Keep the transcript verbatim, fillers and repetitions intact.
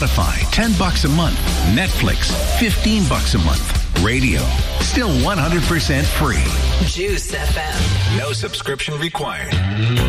Spotify, ten bucks a month. Netflix, fifteen bucks a month. Radio, still one hundred percent free. Juice F M. No subscription required.